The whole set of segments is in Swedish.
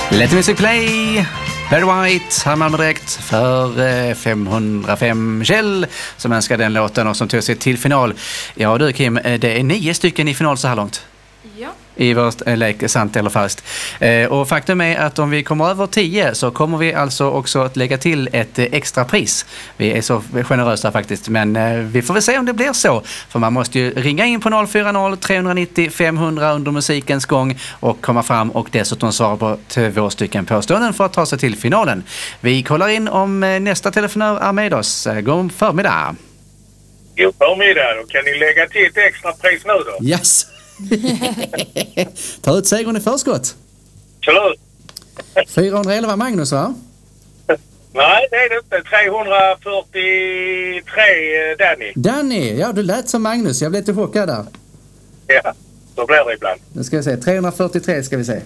Let Music Play, Barry White, här Malmö direkt för 505 Kjell som önskar den låten och som tog sig till final. Ja du Kim, det är 9 stycken i final så här långt. Ja. I vår lek, sant eller falskt. Och faktum är att om vi kommer över 10 så kommer vi alltså också att lägga till ett extra pris. Vi är så generösa faktiskt, men vi får väl se om det blir så. För man måste ju ringa in på 040 390 500 under musikens gång och komma fram och dessutom svara på 2 stycken påståenden för att ta sig till finalen. Vi kollar in om nästa telefonör är med oss. God förmiddag. God förmiddag, då kan ni lägga till ett extra pris nu då? Yes! Ta ut segern i förskott. Absolut. 411 Magnus, va? Nej, det är det inte. 343 Danny, ja du lät som Magnus. Jag blev lite chockad där. Ja, så blir det ibland. Nu ska vi se, 343 ska vi se.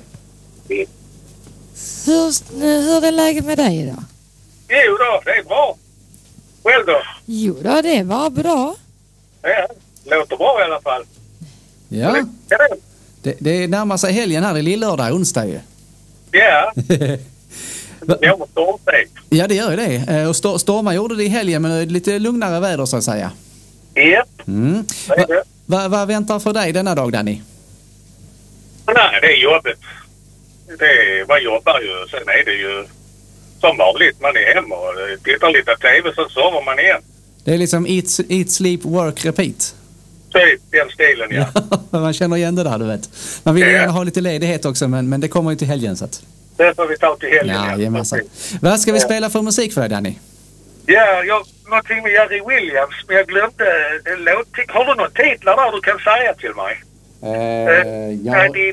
Hur är läget med dig då? Jo då, det är bra. Själv då? Jo då, det var bra. Ja, låter bra i alla fall. Ja, det närmar sig helgen här i lillördag, onsdag ju. Ja. Jag måste stormsteg. Ja, det gör ju det. Och stormar gjorde det i helgen, men lite lugnare väder så att säga. Ja. Mm. Vad väntar för dig denna dag, Danny? Nej, det är jobbet. Man jobbar ju. Sen är det ju som vanligt. Man är hemma och tittar lite tv, så sover man igen. Det är liksom eat, sleep, work, repeat. Typ den stilen, ja. Man känner igen det där, du vet. Man vill gärna ha lite ledighet också, men det kommer ju till helgen så att... Det får vi ta till helgen. Ja, gemensamt. Vad ska vi spela för musik för dig, Danny? Ja, någonting med Jerry Williams, men jag glömde låt. Har du någon titlar där du kan säga till mig? Ja. Nej, det är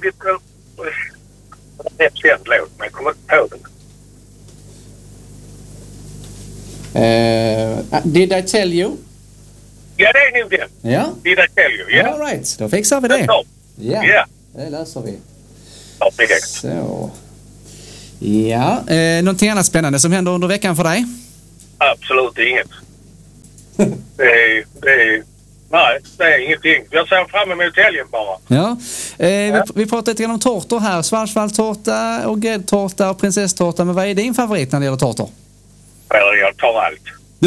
rätt känd låt, men jag kommer inte på den. Did I tell you? Ja, det är nog den. Ja. Did I tell you, ja. All right, då fixar vi det. Ja, det löser vi. Ja, direkt. Så. Ja, någonting annat spännande som händer under veckan för dig? Absolut inget. Nej, det är ingenting. Jag ser fram emot helgen bara. Ja, vi pratar lite grann om tårtor här. Schwarzwaldtårta och gräddtårta och prinsesstårta. Men vad är din favorit när det gäller tårtor? Jag tar allt.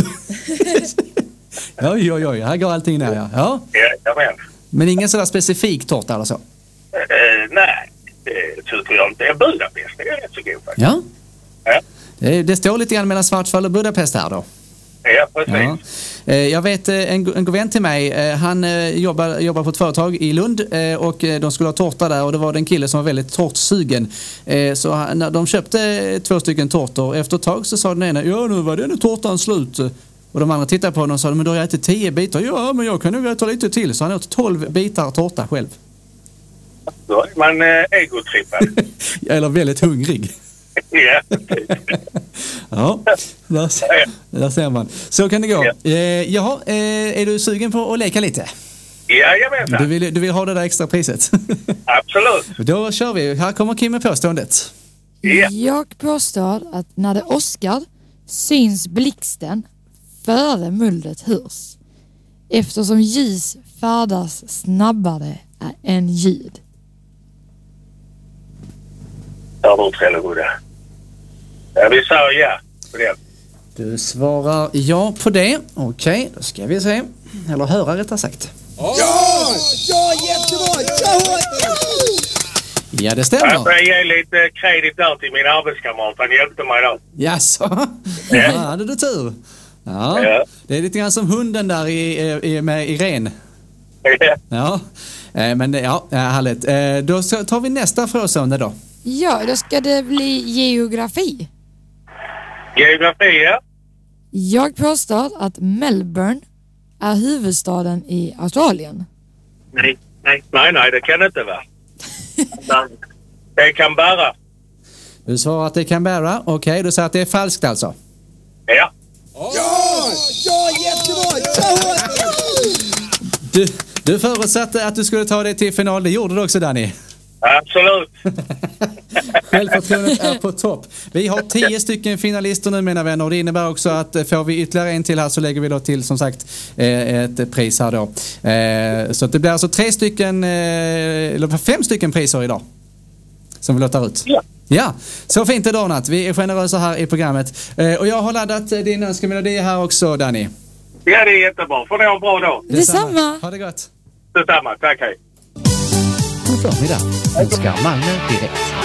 Oj, här går allting ner, ja. Ja, jag menar. Men ingen sådär specifik tårta eller så? Nej, det tycker jag inte. Budapest är rätt så god faktiskt. Ja. Ja. Det står lite grann mellan Schwarzwald och Budapest här då. Ja, precis. Ja. Jag vet en god vän till mig, han jobbar på ett företag i Lund och de skulle ha tårta där och det var en kille som var väldigt tårtsugen. Så när de köpte 2 stycken tårtor, efter ett tag så sa den ena, ja nu var den tårtan slut. Och de andra tittade på honom och sa, men du har ätit 10 bitar. Ja, men jag kan nog äta lite till. Så han åt 12 bitar tårta själv. Då är man egotrippad. Eller väldigt hungrig. Ja. Ja, där ser man. Så kan det gå. Jaha, är du sugen på att leka lite? Jajamensan. Du vill ha det där extra priset? Absolut. Då kör vi. Här kommer Kim med påståendet. Ja. Jag påstår att när det åskar syns blixten före mullret hörs. Eftersom ljus färdas snabbare än ljud. Ja, då tror jag det. Ja, vi sa ja på det. Du svarar ja på det. Okej, då ska vi se. Eller höra rättare sagt. Ja, jättebra! Ja, det stämmer. Jag får ge lite kredit där till min arbetskamrat. Han hjälpte mig då. Jaså? Ja, hade du tur. Ja. Det är lite grann som hunden där med Irene. Ja, men ja, härligt. Då tar vi nästa fråga då. Ja, då ska det bli geografi. Geografi, ja. Jag påstår att Melbourne är huvudstaden i Australien. Nej, det kan det inte vara. Det är Canberra. Du svarar att det är Canberra. Okej, du säger att det är falskt alltså. Ja. Ja, jättebra! Du förutsatte att du skulle ta det till final. Det gjorde du också, Danny. Absolut. Självförtroendet är på topp. Vi har 10 stycken finalister nu, mina vänner. Det innebär också att får vi ytterligare en till här så lägger vi då till, som sagt, ett pris här då. Så det blir alltså 5 stycken priser idag som vi låter ut. Ja, så fint är det ordnat. Vi är generösa här i programmet. Och jag har laddat din önskemelodi här också, Danny. Ja, det är jättebra. Får ni ha en bra dag. Detsamma. Ha det gott. Detsamma. Tack, hej. God förmiddag önskar Malmö Direkt.